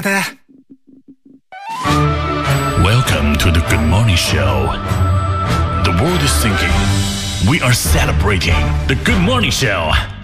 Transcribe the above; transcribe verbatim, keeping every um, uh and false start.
拜。 Welcome to the Good Morning Show. The world is thinking. We are celebrating the Good Morning Show.